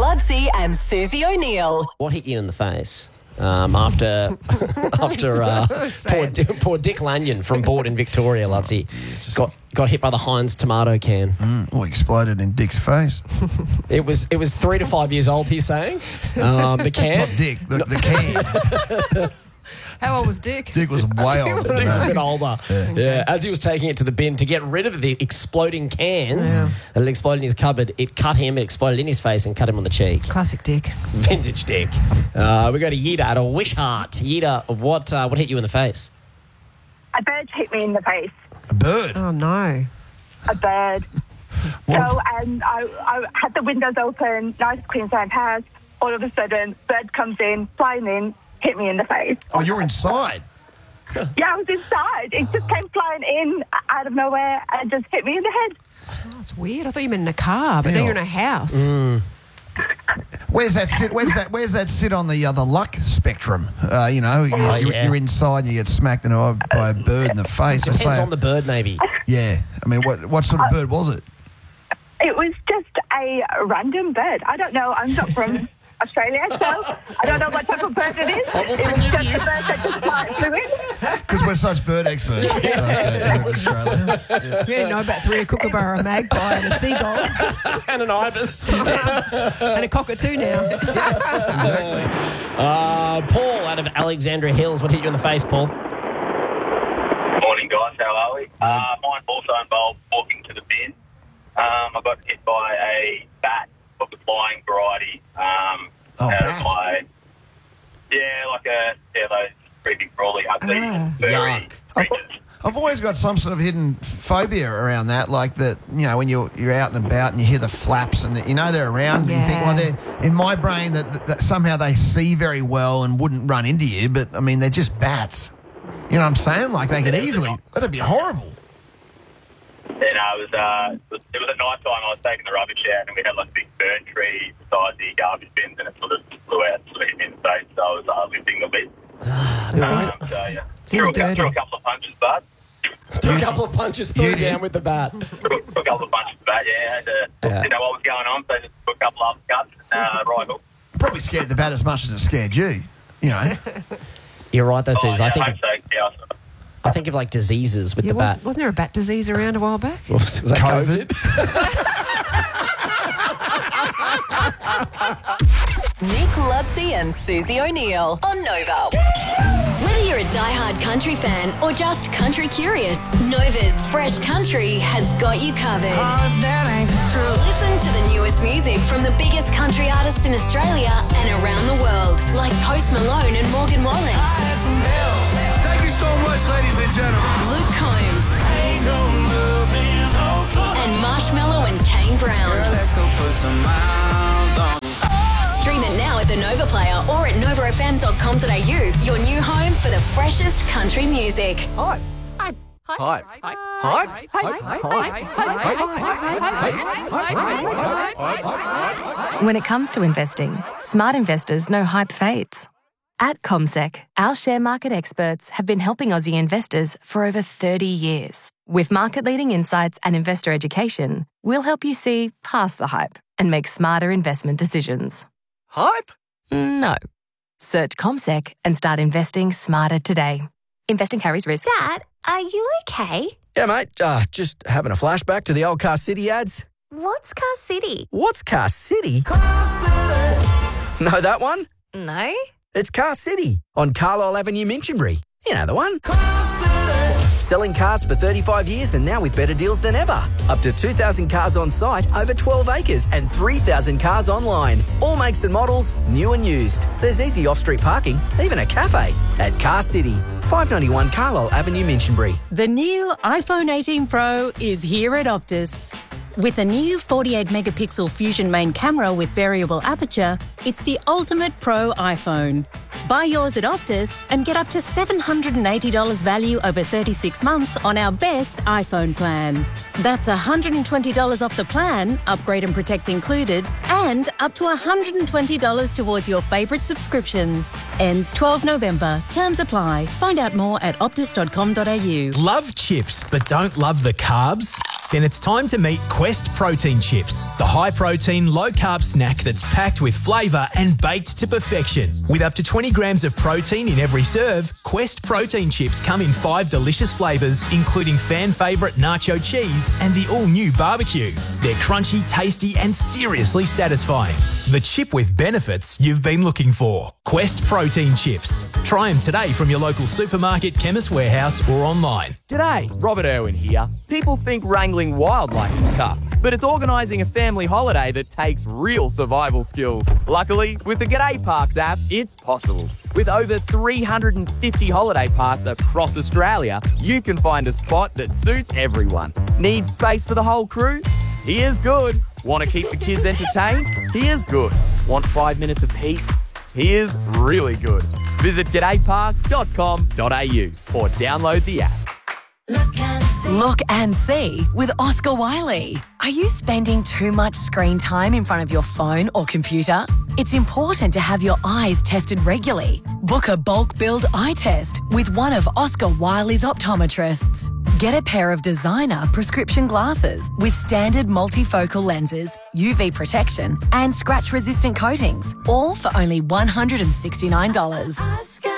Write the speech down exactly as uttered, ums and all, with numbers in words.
Ludsey and Susie O'Neill. What hit you in the face um, after after uh, poor, poor Dick Lanyon from Board in Victoria, Ludsey, got got hit by the Heinz tomato can? Mm, well, exploded in Dick's face. It was it was three to five years old. He's saying um, the can. Not Dick, the, the can. How old was Dick? Dick was way older than Dick's a that. bit older. Yeah. Yeah. As he was taking it to the bin to get rid of the exploding cans Yeah. that had exploded in his cupboard, it cut him, it exploded in his face and cut him on the cheek. Classic Dick. Vintage Dick. Uh, we go to Yida at a Wishart. Yida, what uh, what hit you in the face? A bird hit me in the face. A bird. Oh, no. A bird. What? So, and I, I had the windows open, nice Queensland house. All of a sudden, bird comes in, flying in, hit me in the face. Oh, you're inside. Yeah, I was inside. It just came flying in out of nowhere and just hit me in the head. Oh, that's weird. I thought you meant in a car, but Yeah. now you're in a house. Mm. Where's that sit? Where's that? Where's that sit on the uh, the luck spectrum? Uh, you know, you, Oh, you're, yeah. you're inside and you get smacked in the, by a bird in the face. I Depends say, on the bird, maybe. yeah. I mean, what what sort of bird was it? It was just a random bird. I don't know. I'm not from Australia, so I don't know what type of bird it is. I will It was forgive just you. a bird that just fly- flew in. Because we're such bird experts uh, here in Australia. Yeah. You didn't know about three, a kookaburra, a magpie, and a seagull, And an ibis. and a cockatoo now. Exactly. uh, Paul out of Alexandra Hills. What hit you in the face, Paul? Morning, guys. How are we? Uh, mine also involved walking to the bin. Um, I got hit by a bat of the flying variety. Um, Oh, out of bat. my, yeah, like a yeah, those creepy, crawly, ugly, Ah. furry Yuck. creatures. I've always got some sort of hidden phobia around that, like that, you know, when you're you're out and about and you hear the flaps and you know they're around and you think, well, Yeah. they're in my brain that, that, that somehow they see very well and wouldn't run into you, but I mean they're just bats. You know what I'm saying? Like they could easily. That'd be horrible. Then I was, uh, it was, it was at night time. I was taking the rubbish out, and we had like a big fern tree beside the garbage bins, and it sort of flew out, sort of hit me in the face. So I was uh, lifting a bit. Seems, Um, so yeah, seems threw, a, dirty. threw a couple of punches, bud. Threw a couple of punches, threw You it did. down with the bat. Threw, threw a couple of punches, but yeah, I had to, Yeah. didn't know what was going on, so just took a couple of uppercuts and uh, right hook. Probably scared the bat as much as it scared you. You know. You're right, though, Oh, Suze. yeah, I think hope of, so. Yeah, I- I think of like diseases with Yeah, the was, bat. wasn't there a bat disease around a while back? Was, was that COVID. COVID? Nick Ludsey and Susie O'Neill on Nova. Whether you're a diehard country fan or just country curious, Nova's Fresh Country has got you covered. Listen to the newest music from the biggest country artists in Australia and around the world, like Post Malone and Morgan Wallen, Thank you so much, ladies and gentlemen. Luke Combs, and Marshmello and Kane Brown. Let's go put some miles on. Stream it now at the Nova Player or at nova f m dot com dot a u, your new home for the freshest country music. Hype. Hype. Hype. Hype. When it comes to investing, smart investors know hype fades. At CommSec, our share market experts have been helping Aussie investors for over thirty years. With market-leading insights and investor education, we'll help you see past the hype and make smarter investment decisions. Hype? No. Search CommSec and start investing smarter today. Investing carries risk. Dad, are you okay? Yeah, mate. Uh, just having a flashback to the old Car City ads. What's Car City? What's Car City? Know that one? No? It's Car City on Carlisle Avenue, Minchinbury. You know the one. Selling cars for thirty-five years and now with better deals than ever. Up to two thousand cars on site, over twelve acres and three thousand cars online. All makes and models, new and used. There's easy off-street parking, even a cafe at Car City. five ninety-one Carlisle Avenue, Minchinbury. The new iPhone eighteen Pro is here at Optus. With a new forty-eight megapixel Fusion main camera with variable aperture, it's the ultimate pro iPhone. Buy yours at Optus and get up to seven hundred eighty dollars value over thirty-six months on our best iPhone plan. That's one hundred twenty dollars off the plan, upgrade and protect included, and up to one hundred twenty dollars towards your favourite subscriptions. Ends twelfth November. Terms apply. Find out more at optus dot com dot a u. Love chips but don't love the carbs? Then it's time to meet Quest Protein Chips, the high-protein, low-carb snack that's packed with flavour and baked to perfection. With up to twenty grams of protein in every serve, Quest Protein Chips come in five delicious flavours, including fan favourite nacho cheese and the all-new barbecue. They're crunchy, tasty and seriously satisfying. The chip with benefits you've been looking for. Quest Protein Chips. Try them today from your local supermarket, chemist warehouse or online. G'day, Robert Irwin here. People think wrangling wildlife is tough, but it's organising a family holiday that takes real survival skills. Luckily, with the G'day Parks app, it's possible. With over three hundred fifty holiday parks across Australia, you can find a spot that suits everyone. Need space for the whole crew? Here's good. Want to keep the kids entertained? Here's good. Want five minutes of peace? Here's really good. Visit g'day parks dot com dot a u or download the app. Look and see with Oscar Wiley. Are you spending too much screen time in front of your phone or computer? It's important to have your eyes tested regularly. Book a bulk billed eye test with one of Oscar Wiley's optometrists. Get a pair of designer prescription glasses with standard multifocal lenses, U V protection and scratch-resistant coatings, all for only one hundred sixty-nine dollars.